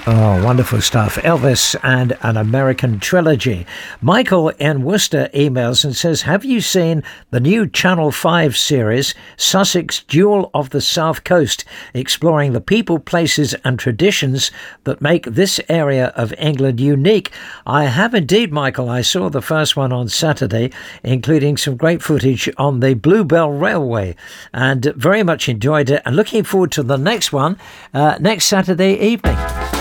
Oh, wonderful stuff. Elvis and an American Trilogy. Michael in Worcester emails and says, have you seen the new Channel 5 series, Sussex Jewel of the South Coast, exploring the people, places and traditions that make this area of England unique? I have indeed, Michael. I saw the first one on Saturday, including some great footage on the Bluebell Railway, and very much enjoyed it, and looking forward to the next one next Saturday evening.